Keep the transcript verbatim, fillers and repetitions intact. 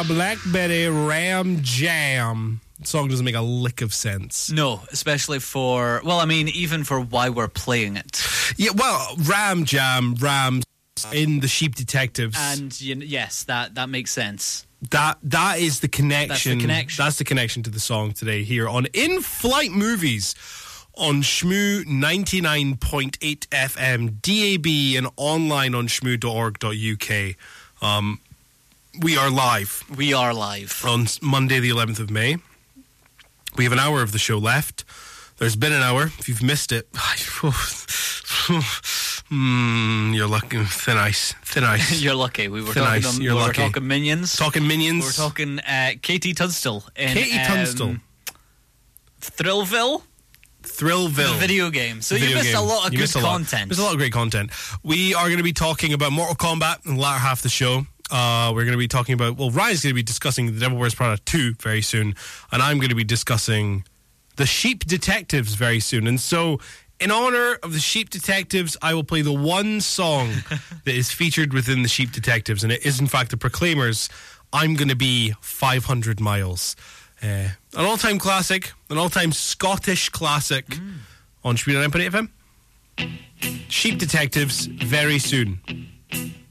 my Blackberry Ram Jam. The song doesn't make a lick of sense. No, especially for, well, I mean, even for why we're playing it. Yeah, well, Ram Jam, Rams in the Sheep Detectives. And you know, yes, that, that makes sense. That That is the connection. That's the connection. That's the connection to the song today here on In-Flight Movies on Shmoo ninety-nine point eight F M, D A B, and online on shmoo dot org dot U K. Um, we are live. We are live. On Monday the eleventh of May. We have an hour of the show left. There's been an hour. If you've missed it, mm, you're lucky. Thin ice. Thin ice. You're lucky. We were Thin talking. ice. Um, You're we lucky. were talking Minions. Talking Minions. We were talking uh, Katie Tunstall. In, Katie um, Tunstall. Thrillville. Thrillville. The video game. So Video you missed game. a lot of You good missed a lot. content. There's a lot of great content. We are going to be talking about Mortal Kombat in the latter half of the show. Uh, we're going to be talking about, well, Ryan's going to be discussing The Devil Wears Prada two very soon, and I'm going to be discussing The Sheep Detectives very soon. And so, in honor of The Sheep Detectives, I will play the one song that is featured within The Sheep Detectives, and it is, in fact, The Proclaimers. I'm going to be five hundred miles. Uh, an all-time classic, an all-time Scottish classic mm. on Shmoo ninety-nine point eight F M. Sheep Detectives very soon.